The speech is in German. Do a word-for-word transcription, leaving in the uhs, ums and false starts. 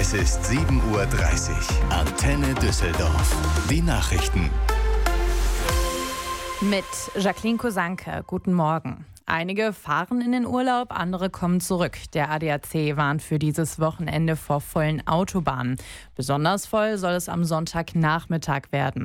Es ist sieben Uhr dreißig. Antenne Düsseldorf. Die Nachrichten. Mit Jacqueline Kosanke. Guten Morgen. Einige fahren in den Urlaub, andere kommen zurück. Der A D A C warnt für dieses Wochenende vor vollen Autobahnen. Besonders voll soll es am Sonntagnachmittag werden.